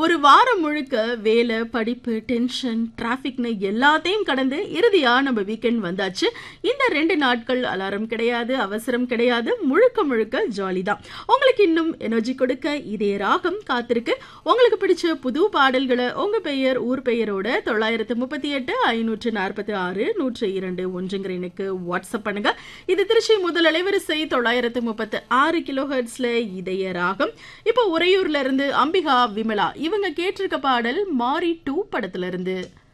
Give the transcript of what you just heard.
ஒரு வாரம் முழுக்க வேலை, படிப்பு, டென்ஷன், டிராஃபிக்னு எல்லாத்தையும் கடந்து இறுதியா நம்ம வீக்கெண்ட் வந்தாச்சு. இந்த 2 நாட்கள் அலாரம் கிடையாது, அவசரம் கிடையாது, முழுக்க முழுக்க ஜாலி தான். உங்களுக்கு இன்னும் எனர்ஜி கொடுக்க இதய ராகம் காத்திருக்கு. உங்களுக்கு பிடிச்ச புது பாடல்களை உங்க பெயர், ஊர் பெயரோட 938 546 102 எனக்கு வாட்ஸ்அப் பண்ணுங்க. இது திருச்சி முதல் அலைவரிசை 936 கிலோஹெர்ட்ஸ்ல இதய ராகம். இப்போ உறையூர்ல இருந்து அம்பிகா, விமலா இவங்க கேட்டிருக்க பாடல் மாரி 2 படத்துல இருந்து.